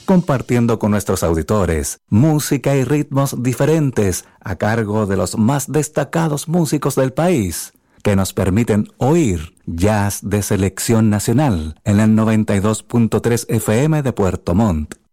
compartiendo con nuestros auditores música y ritmos diferentes a cargo de los más destacados músicos del país, que nos permiten oír jazz de selección nacional en el 92.3 FM de Puerto Montt